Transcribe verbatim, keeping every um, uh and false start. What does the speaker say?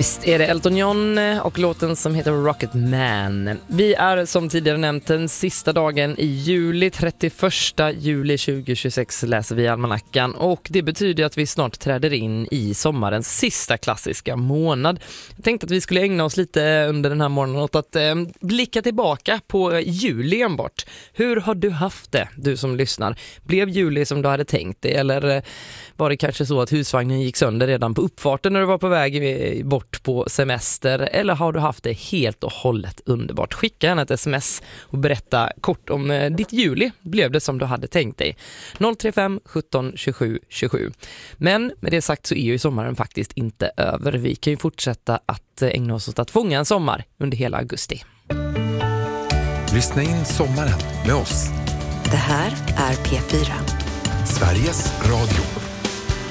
Visst är det Elton John och låten som heter Rocket Man. Vi är som tidigare nämnt den sista dagen i juli, trettioförsta juli tjugohundratjugosex läser vi i almanackan, och det betyder att vi snart träder in i sommarens sista klassiska månad. Jag tänkte att vi skulle ägna oss lite under den här morgonen åt att eh, blicka tillbaka på juli enbart. Hur har du haft det, du som lyssnar? Blev juli som du hade tänkt dig, eller eh, var det kanske så att husvagnen gick sönder redan på uppfarten när du var på väg bort på semester, eller har du haft det helt och hållet underbart? Skicka gärna ett sms och berätta kort om eh, ditt juli. Blev det som du hade tänkt dig? noll tre fem sjutton tjugosju tjugosju. Men med det sagt så är ju sommaren faktiskt inte över. Vi kan ju fortsätta att ägna oss åt att fånga en sommar under hela augusti. Lyssna in sommaren med oss. Det här är P fyra. Sveriges Radio.